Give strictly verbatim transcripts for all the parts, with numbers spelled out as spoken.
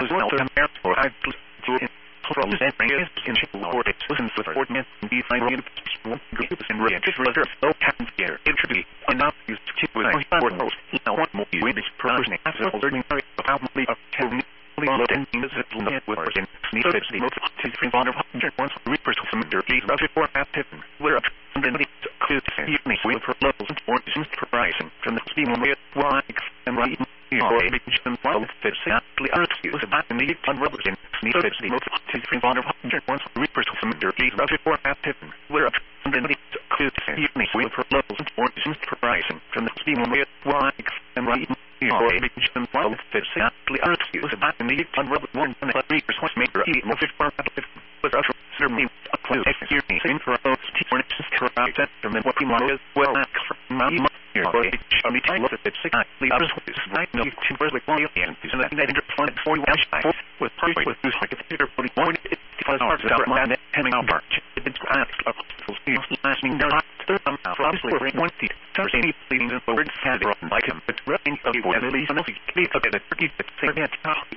as well to America or I to in control and bring in or it's listen for ordinance and be fine groups and reactive reserve so can here introduce enough use to keep with for most now one more you this person as a learning area of how many of ten low and visible networks in needed the most different one of hundred once reapers from their case of for active where up underneath could see me with for levels or pricing from the steam way like and right or some wild fish actually are used about the need on rubbers in needed the most different one of hundred once reapers from their case of for active where up underneath could see me with for levels or pricing from the steam way like and right or some wild fish actually are used about the need on rubber one and reapers once made or eat more fish for active with us certainly a clue here me in for those for instance correct from what we want as well from my here or on the time of it exactly others is right no two birds like one and is that that interfund for you with perfect with who's like a theater for the one it was hard to start my having our part it's asked of lasting there from obviously one seat there's any things in the word had like him but running of you at least enough to keep up at thirty but say that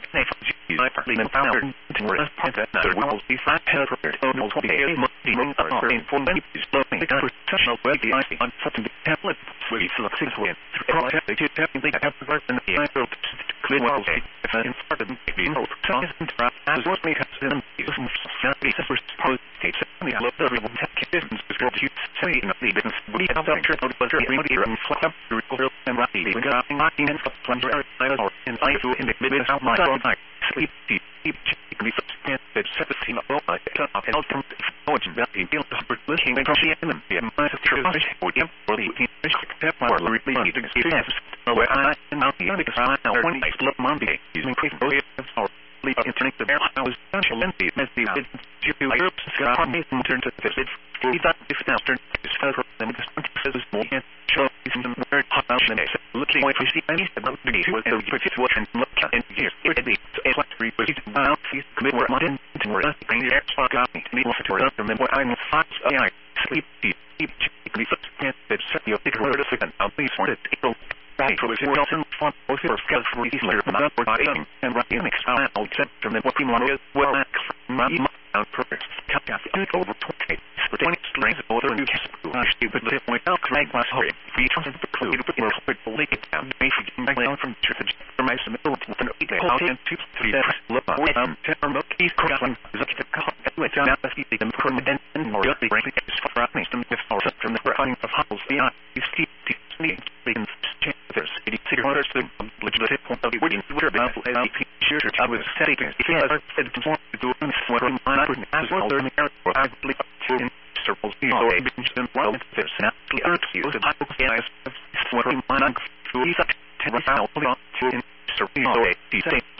I partly been found to rest part that there will be flat head for it no twenty eight must be moved are in for many is flowing the professional way the icing on something tablet with fluxing with project they just have they have to work in the I wrote clear well if I started being no songs and rap as what may have been using very super suppose states the love the real tech business is going to say in the business we have that turn out but everybody run flat up to recover and rap we got knocking and plunger or in I do in the business out my sleep deep deep can be substantial that set the scene up I and out from knowledge that the deal to looking and she and them and my sister or the or the step more really need to experience where I and out the because I know one night look Monday using quick both or leave internet the bear I was essential and the as the you Europe got me turn to visit we thought if now turn is further than the says more and show some word hot out and looking away for see any about the was the fifth watch and look and here it be a flat three was out see commit where modern to where the air got me to me for up and then what I'm fox I sleep deep deep be substantial that set your big word of second I'll be sort of take right for the Wilson font both for scale for these later about for buying and writing extra out set from the what we want is well out perfect cut out over twenty for twenty strings of other new stupid little point out Craig was hurry we trust the clue to put your quick link it down basic back down from church from my middle with an eight out and two three look um term look he's correct one is up to the cut anyway down at the them permanent and more the break is for us from the from the running of holes beyond you see the being there's city city orders the legislative point of the wording were about as sure I was setting if I said to do what I'm as well there in the area where I believe in circles or been well there's actually earth use of guys what I'm to these up to in circles